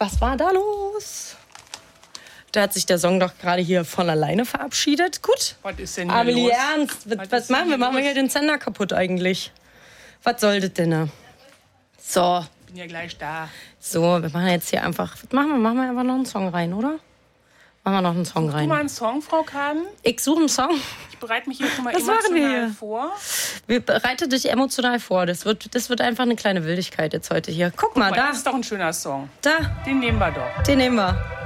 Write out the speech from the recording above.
Was war da los? Da hat sich der Song doch gerade hier von alleine verabschiedet. Gut. Was ist denn hier Amelie, los? ernst? Was machen wir? Machen wir hier den Sender kaputt eigentlich? Was soll das denn? So. Ich bin ja gleich da. So, wir machen jetzt hier einfach... Was machen wir? Machen wir einfach noch einen Song rein, oder? Machen wir noch einen Song rein. Du mal einen Song, Frau Kahn? Ich suche einen Song. Ich bereite mich hier schon mal Was machen wir emotional hier? vor. Bereite dich emotional vor. Das wird einfach eine kleine Wildigkeit jetzt heute hier. Guck mal, da. Das ist doch ein schöner Song. Da, Den nehmen wir doch. den nehmen wir.